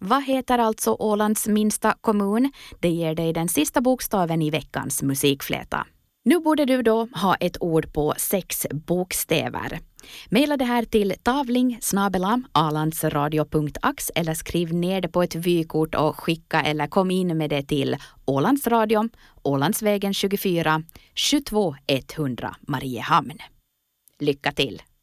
Vad heter alltså Ålands minsta kommun? Det ger dig den sista bokstaven i veckans musikfläta. Nu borde du då ha ett ord på 6 bokstäver. Maila det här till tavling@alandsradio.ax eller skriv ner det på ett vykort och skicka eller kom in med det till Ålandsradio, Ålandsvägen 24, 22 100 Mariehamn. Lycka till!